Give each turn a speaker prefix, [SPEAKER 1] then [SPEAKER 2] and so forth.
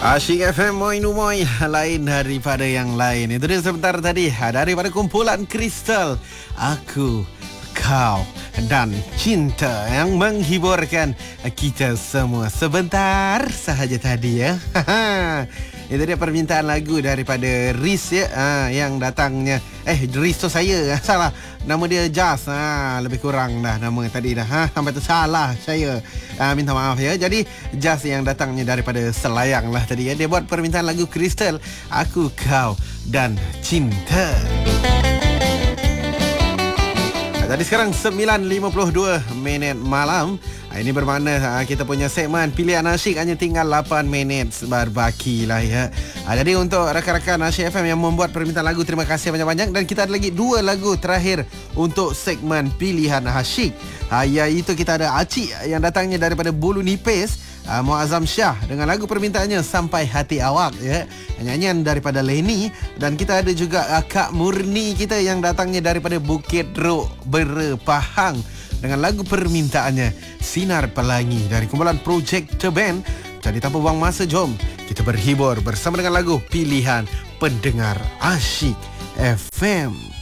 [SPEAKER 1] Asyik FM Moi lain daripada yang lain. Itu dia sebentar tadi daripada kumpulan Kristal. Aku, Kau dan Cinta yang menghiburkan kita semua sebentar sahaja tadi ya. Itu dia permintaan lagu daripada Riz ya, yang datangnya Riz tu saya salah. Nama dia Jas, lebih kurang dah nama tadi dah. Sampai tu salah saya. Minta maaf ya. Jadi Jas yang datangnya daripada Selayang lah tadi ya. Dia buat permintaan lagu Kristal, Aku, Kau dan Cinta. Jadi sekarang 9.52 minit malam. Ini bermakna kita punya segmen pilihan asyik hanya tinggal 8 minit berbaki lah ya. Jadi untuk rakan-rakan Asyik FM yang membuat permintaan lagu, terima kasih banyak-banyak. Dan kita ada lagi 2 lagu terakhir untuk segmen pilihan asyik. Iaitu kita ada Acik yang datangnya daripada Bulu Nipis, Muazzam Shah dengan lagu permintaannya Sampai Hati Awak ya. Nyanyian daripada Leni. Dan kita ada juga Kak Murni kita yang datangnya daripada Bukit Ruk Bera Pahang dengan lagu permintaannya Sinar Pelangi dari kumpulan Project The Band. Jadi tanpa buang masa, jom kita berhibur bersama dengan lagu pilihan pendengar Asyik FM.